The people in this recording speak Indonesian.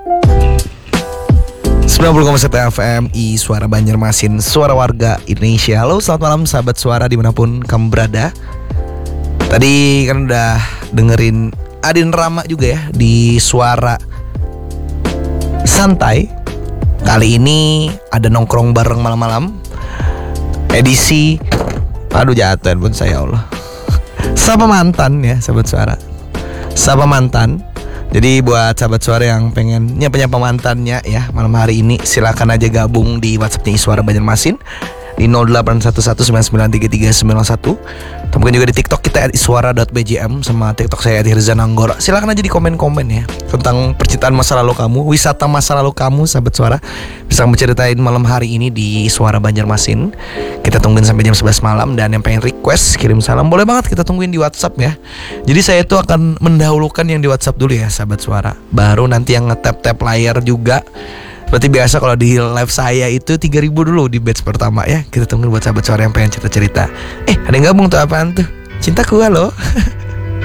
90,1 FM Suara Banjarmasin, suara warga Indonesia. Halo, selamat malam sahabat suara dimanapun kamu berada. Tadi kan udah dengerin Adin Rama juga ya di Suara Santai. Kali ini ada nongkrong bareng malam-malam, edisi, aduh jatuh pun saya Allah, Sapa Mantan ya sahabat suara, Sapa Mantan. Jadi buat sahabat suara yang pengen nyapa-nyapa mantannya ya malam hari ini, silakan aja gabung di WhatsAppnya Suara Banjarmasin di 0811993391. Mungkin juga di TikTok kita @suara.bjm sama TikTok saya @hirzananggora. Silakan aja di komen-komen ya tentang percintaan masa lalu kamu, wisata masa lalu kamu sahabat suara. Bisa menceritain malam hari ini di Suara Banjarmasin. Kita tungguin sampai jam 11 malam, dan yang pengen request kirim salam boleh banget, kita tungguin di WhatsApp ya. Jadi saya itu akan mendahulukan yang di WhatsApp dulu ya sahabat suara. Baru nanti yang nge-tap-tap layar juga. Seperti biasa kalau di live saya itu 3.000 dulu di batch pertama ya. Kita tungguin buat sahabat suara yang pengen cerita-cerita. Ada yang gabung tuh, apaan tuh? Cintaku, halo.